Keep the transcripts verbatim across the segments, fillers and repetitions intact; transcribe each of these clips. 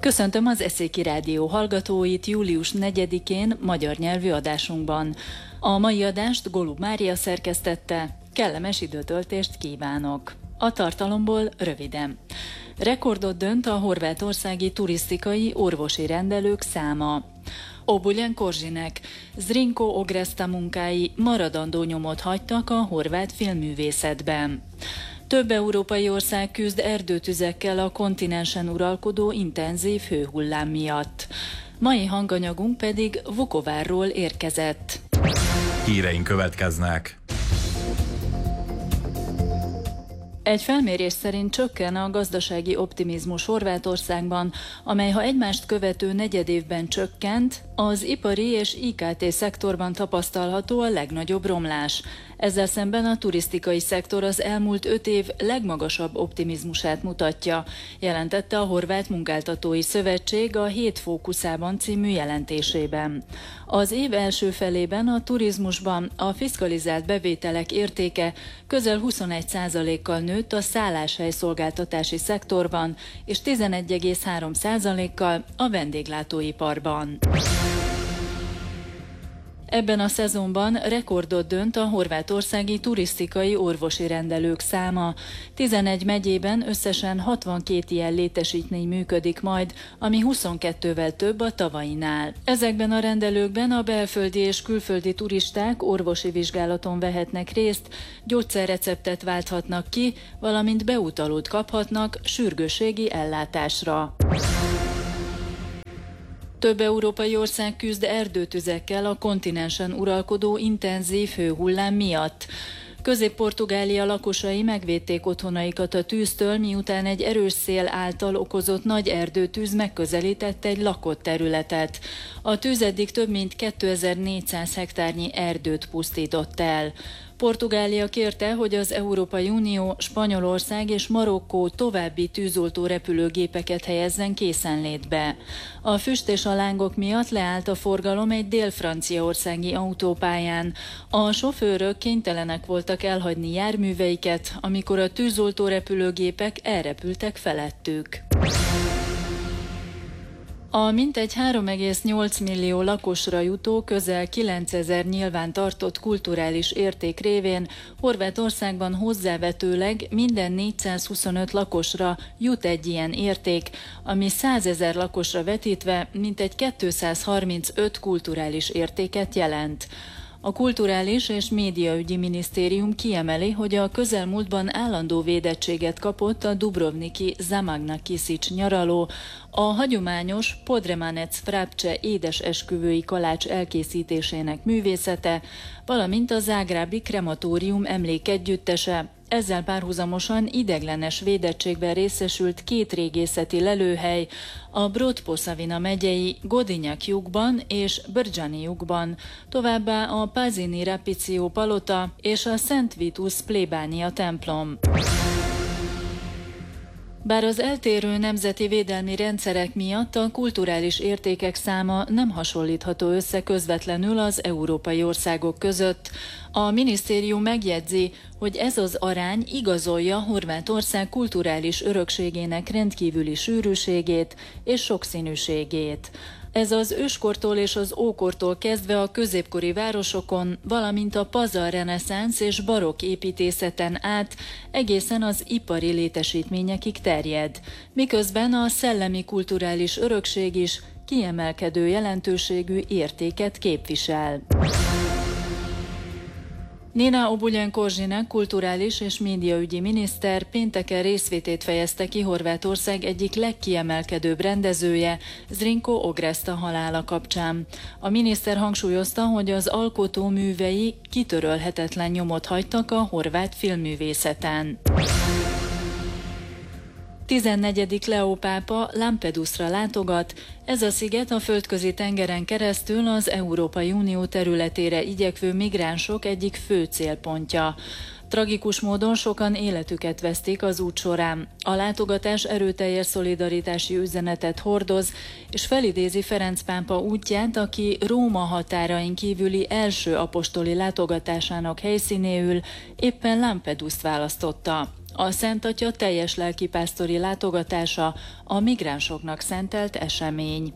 Köszöntöm az Eszéki Rádió hallgatóit július negyedikén magyar nyelvű adásunkban. A mai adást Golub Mária szerkesztette, kellemes időtöltést kívánok. A tartalomból röviden. Rekordot dönt a horvátországi turisztikai orvosi rendelők száma. Obuljen Korzinek, Zrinko Ogresta munkái maradandó nyomot hagytak a horvát filmművészetben. Több európai ország küzd erdőtüzekkel a kontinensen uralkodó intenzív hőhullám miatt. Mai hanganyagunk pedig Vukovárról érkezett. Híreink következnek. Egy felmérés szerint csökken a gazdasági optimizmus Horvátországban, amely ha egymást követő negyedévben csökkent, az ipari és I K T szektorban tapasztalható a legnagyobb romlás. Ezzel szemben a turisztikai szektor az elmúlt öt év legmagasabb optimizmusát mutatja, jelentette a Horvát Munkáltatói Szövetség a Hét fókuszában című jelentésében. Az év első felében a turizmusban a fiszkalizált bevételek értéke közel huszonegy százalékkal nőtt a szálláshelyszolgáltatási szektorban, és tizenegy egész három százalékkal a vendéglátóiparban. Ebben a szezonban rekordot dönt a horvátországi turisztikai orvosi rendelők száma. tizenegy megyében összesen hatvankét ilyen létesítmény működik majd, ami huszonkettővel több a tavainál. Ezekben a rendelőkben a belföldi és külföldi turisták orvosi vizsgálaton vehetnek részt, gyógyszerreceptet válthatnak ki, valamint beutalót kaphatnak sürgősségi ellátásra. Több európai ország küzd erdőtüzekkel a kontinensen uralkodó intenzív hőhullám miatt. Közép-Portugália lakosai megvédték otthonaikat a tűztől, miután egy erős szél által okozott nagy erdőtűz megközelített egy lakott területet. A tűz eddig több mint kétezer-négyszáz hektárnyi erdőt pusztított el. Portugália kérte, hogy az Európai Unió, Spanyolország és Marokkó további tűzoltó repülőgépeket helyezzen készenlétbe. A füst és a lángok miatt leállt a forgalom egy dél-franciaországi autópályán. A sofőrök kénytelenek voltak elhagyni járműveiket, amikor a tűzoltó repülőgépek elrepültek felettük. A mintegy három egész nyolc millió lakosra jutó közel kilencezer nyilván tartott kulturális érték révén Horvátországban hozzávetőleg minden négyszázhuszonöt lakosra jut egy ilyen érték, ami százezer lakosra vetítve mintegy kétszázharmincöt kulturális értéket jelent. A Kulturális és Médiaügyi Minisztérium kiemeli, hogy a közelmúltban állandó védettséget kapott a dubrovniki Zamagna Kisic nyaraló, a hagyományos Podremanec Vrapče édesesküvői kalács elkészítésének művészete, valamint a zágrábi krematórium emlékegyüttese. Ezzel párhuzamosan ideglenes védettségben részesült két régészeti lelőhely, a Brod-Posavina megyei Godinjak-jugban és Brđani-jugban, továbbá a Pazini Rapicio palota és a Szent Vitus plébánia templom. Bár az eltérő nemzeti védelmi rendszerek miatt a kulturális értékek száma nem hasonlítható össze közvetlenül az európai országok között, a minisztérium megjegyzi, hogy ez az arány igazolja Horvátország kulturális örökségének rendkívüli sűrűségét és sokszínűségét. Ez az őskortól és az ókortól kezdve a középkori városokon, valamint a pazar reneszánsz és barokk építészeten át egészen az ipari létesítményekig terjed, miközben a szellemi kulturális örökség is kiemelkedő jelentőségű értéket képvisel. Nina Obuljen Korzinek kulturális és médiaügyi miniszter pénteken részvétét fejezte ki Horvátország egyik legkiemelkedőbb rendezője, Zrinko Ogresta halála kapcsán. A miniszter hangsúlyozta, hogy az alkotó művei kitörölhetetlen nyomot hagytak a horvát filmművészeten. tizennegyedik Leó pápa Lampedusra látogat. Ez a sziget a földközi tengeren keresztül az Európai Unió területére igyekvő migránsok egyik fő célpontja. Tragikus módon sokan életüket vesztik az út során. A látogatás erőteljes szolidaritási üzenetet hordoz, és felidézi Ferenc pápa útját, aki Róma határain kívüli első apostoli látogatásának helyszínéül éppen Lampedust választotta. A Szent Atya teljes lelkipásztori látogatása a migránsoknak szentelt esemény.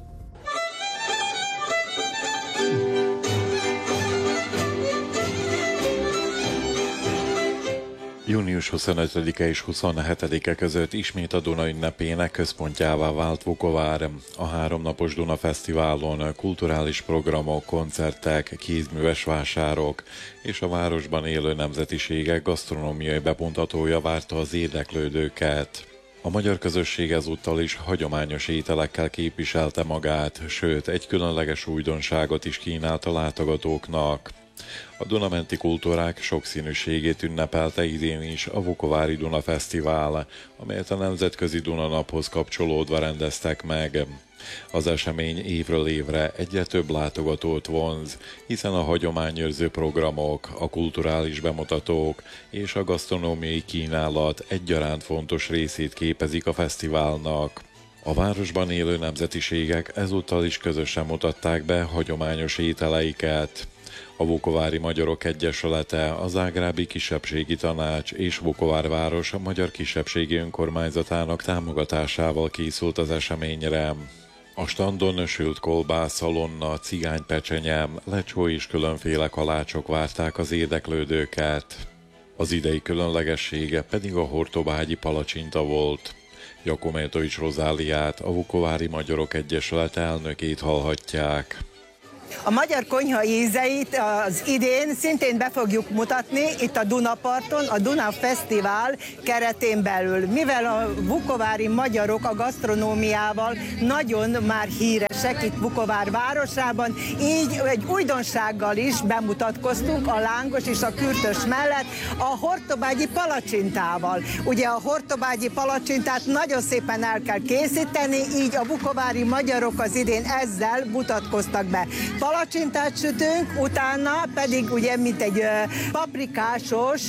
június huszonötödike és huszonhetedike között ismét a Duna ünnepének központjává vált Vukovár. A háromnapos Duna Fesztiválon kulturális programok, koncertek, kézműves vásárok és a városban élő nemzetiségek gasztronómiai bemutatója várta az érdeklődőket. A magyar közösség ezúttal is hagyományos ételekkel képviselte magát, sőt, egy különleges újdonságot is kínált a látogatóknak. A dunamenti kultúrák sokszínűségét ünnepelte idén is a Vukovári Duna Fesztivál, amelyet a Nemzetközi Duna Naphoz kapcsolódva rendeztek meg. Az esemény évről évre egyre több látogatót vonz, hiszen a hagyományőrző programok, a kulturális bemutatók és a gasztronómiai kínálat egyaránt fontos részét képezik a fesztiválnak. A városban élő nemzetiségek ezúttal is közösen mutatták be hagyományos ételeiket. A Vukovári Magyarok Egyesülete, a Zágrábi Kisebbségi Tanács és Vukovár város a Magyar Kisebbségi Önkormányzatának támogatásával készült az eseményre. A standon sült kolbász, szalonna, cigánypecsenye, lecsó és különféle kalácsok várták az érdeklődőket. Az idei különlegessége pedig a hortobágyi palacsinta volt. Jakométovics Rozáliát, a Vukovári Magyarok Egyesülete elnökét hallhatják. A magyar konyha ízeit az idén szintén be fogjuk mutatni itt a Dunaparton, a Duna Fesztivál keretén belül. Mivel a vukovári magyarok a gasztronómiával nagyon már híresek itt Vukovár városában, így egy újdonsággal is bemutatkoztunk a lángos és a kürtös mellett a hortobágyi palacsintával. Ugye a hortobágyi palacsintát nagyon szépen el kell készíteni, így a vukovári magyarok az idén ezzel mutatkoztak be. Palacsintát sütünk, utána pedig ugye mint egy paprikásos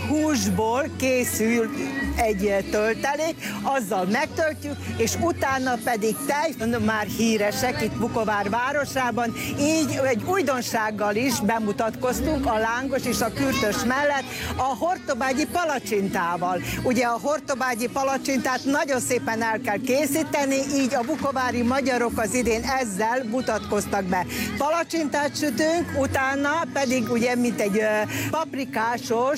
húsból készül egy töltelék, azzal megtöltjük, és utána pedig tej, már híresek itt Vukovár városában, így egy újdonsággal is bemutatkoztunk a lángos és a kürtös mellett a hortobágyi palacsintával. Ugye a hortobágyi palacsintát nagyon szépen el kell készíteni, így a vukovári magyarok az idén ezzel mutatkoztak be. Palacsintát sütünk, utána pedig ugye mint egy paprikásos